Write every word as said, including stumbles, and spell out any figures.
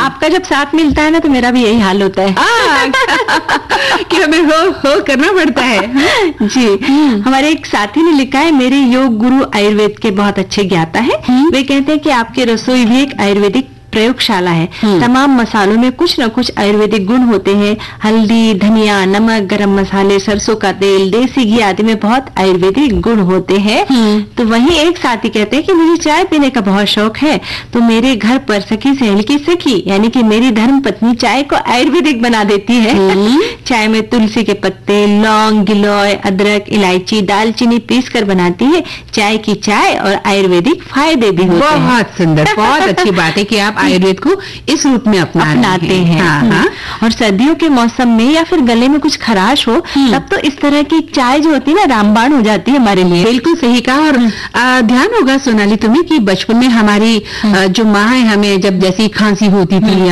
आपका जब साथ मिलता है ना तो मेरा भी यही हाल होता है कि हमें हो हो करना पड़ता है। जी। हमारे एक साथी ने लिखा है, मेरे योग गुरु आयुर्वेद के बहुत अच्छे ज्ञाता है। वे कहते हैं कि आपकी रसोई भी एक आयुर्वेदिक प्रयोगशाला है। तमाम मसालों में कुछ न कुछ आयुर्वेदिक गुण होते हैं। हल्दी, धनिया, नमक, गरम मसाले, सरसों का तेल, देसी घी आदि में बहुत आयुर्वेदिक गुण होते हैं। तो वहीं एक साथी कहते हैं कि मुझे चाय पीने का बहुत शौक है, तो मेरे घर पर सखी सहेली की सखी यानी कि मेरी धर्म पत्नी चाय को आयुर्वेदिक बना देती है। चाय में तुलसी के पत्ते, लौंग, गिलोय, अदरक, इलायची, दालचीनी पीस कर बनाती है। चाय की चाय और आयुर्वेदिक फायदे भी होते हैं। बहुत सुंदर, बहुत अच्छी बात है कि आप आयुर्वेद को इस रूप में अपना अपनाते हैं, हैं। हाँ, हाँ। और सर्दियों के मौसम में या फिर गले में कुछ खराश हो तब तो इस तरह की चाय जो होती है ना रामबाण हो जाती है हमारे लिए। बिल्कुल सही कहा। और आ, ध्यान होगा सोनाली तुम्हें कि बचपन में हमारी आ, जो माँ है हमें जब जैसी खांसी होती थी